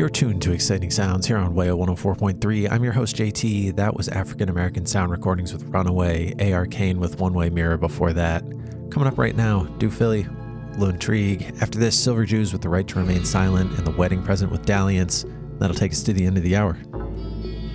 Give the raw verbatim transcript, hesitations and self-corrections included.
You're tuned to Exciting Sounds here on W A O one oh four point three. I'm your host, J T. That was African American Sound Recordings with Runaway, A R. Kane with One Way Mirror before that. Coming up right now, Do Philly, Lone Trigue. After this, Silver Jews with The Right to Remain Silent and The Wedding Present with Dalliance. That'll take us to the end of the hour.